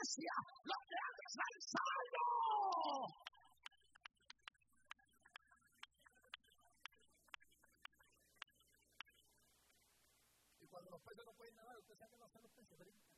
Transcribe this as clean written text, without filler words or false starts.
iglesia, los grandes al salvo. Y cuando los peces no pueden nadar, usted sabe que no hacen los peces, ¿verdad?